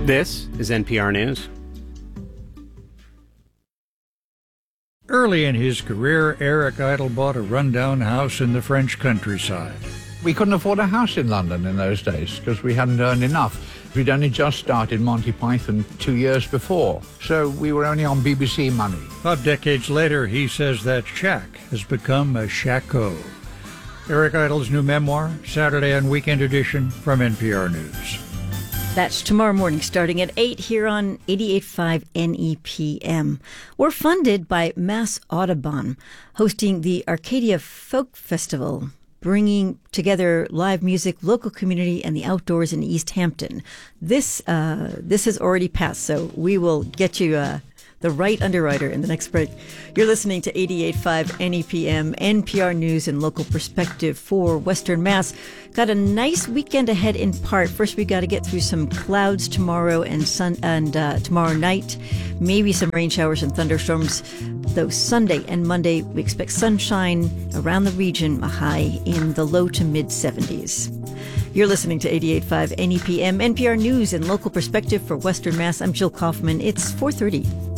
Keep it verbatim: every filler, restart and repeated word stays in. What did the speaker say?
This is N P R News. Early in his career, Eric Idle bought a rundown house in the French countryside. We couldn't afford a house in London in those days because we hadn't earned enough. We'd only just started Monty Python two years before, so we were only on B B C money. Five decades later, he says that shack has become a shacko. Eric Idle's new memoir, Saturday and Weekend Edition from N P R News. That's tomorrow morning starting at eight here on eighty-eight point five N E P M. We're funded by Mass Audubon, hosting the Arcadia Folk Festival, bringing together live music, local community, and the outdoors in East Hampton. This uh, this has already passed, so we will get you uh, the right underwriter in the next break. You're listening to eighty-eight point five N E P M, N P R News and local perspective for Western Mass. Got a nice weekend ahead in part. First, we got to get through some clouds tomorrow and sun and uh, tomorrow night. Maybe some rain showers and thunderstorms. Though Sunday and Monday, we expect sunshine around the region, a high in the low to mid seventies. You're listening to eighty-eight point five N E P M, N P R News and local perspective for Western Mass. I'm Jill Kaufman. It's four thirty.